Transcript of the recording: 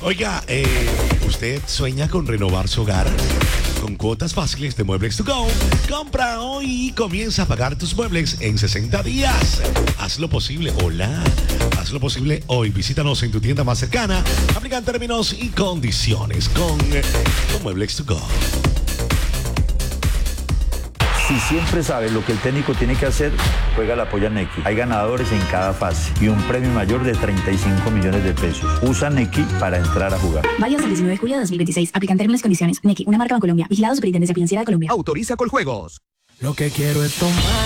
Oiga, ¿usted sueña con renovar su hogar? Con cuotas fáciles de Muebles to Go, compra hoy y comienza a pagar tus muebles en 60 días. Hazlo posible, hola. Hazlo posible hoy. Visítanos en tu tienda más cercana. Aplican términos y condiciones con Muebles to Go. Si siempre sabes lo que el técnico tiene que hacer, juega la polla Nequi. Hay ganadores en cada fase y un premio mayor de 35 millones de pesos. Usa Nequi para entrar a jugar. Válido hasta el 19 de julio de 2026. Aplican términos y condiciones. Nequi, una marca Bancolombia. Vigilado Superintendencia Financiera de Colombia. Autoriza Coljuegos. Lo que quiero es tomar.